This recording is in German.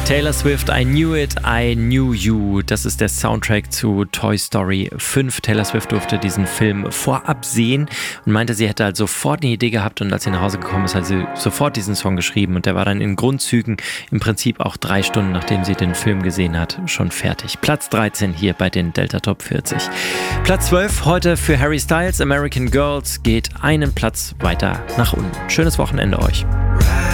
Taylor Swift, I Knew It, I Knew You. Das ist der Soundtrack zu Toy Story 5. Taylor Swift durfte diesen Film vorab sehen und meinte, sie hätte halt sofort eine Idee gehabt, und als sie nach Hause gekommen ist, hat sie sofort diesen Song geschrieben, und der war dann in Grundzügen im Prinzip auch 3 Stunden, nachdem sie den Film gesehen hat, schon fertig. Platz 13 hier bei den Delta Top 40. Platz 12 heute für Harry Styles, American Girls, geht einen Platz weiter nach unten. Schönes Wochenende euch.